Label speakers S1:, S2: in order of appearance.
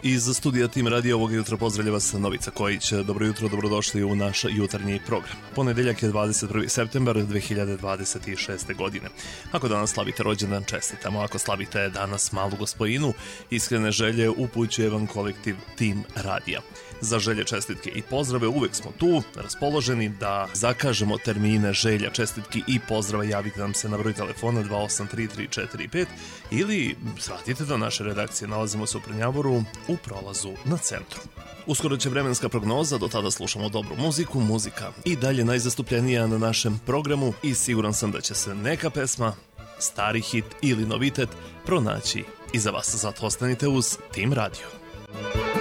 S1: Iz studija Tim Radio ovoga jutra pozdravlja vas Novica Kojić. Dobro jutro, dobrodošli u naš jutarnji program. Ponedeljak je 21. septembar 2026. godine. Ako danas slavite rođendan, čestitamo. Ako slavite danas malu gospojinu, iskrene želje upućuje vam kolektiv Tim Radija. Za želje, čestitke i pozdrave uvek smo tu, raspoloženi da zakažemo termine želja, čestitki i pozdrava. Javite nam se na broj telefona 2833345 ili svratite do naše redakcije. Nalazimo se u Prnjavoru u prolazu na centru. Uskoro će vremenska prognoza, do tada slušamo dobru muziku, muzika i dalje najzastupljenija na našem programu i siguran sam da će se neka pesma, stari hit ili novitet pronaći i za vas. Zato ostanite uz Tim Radio.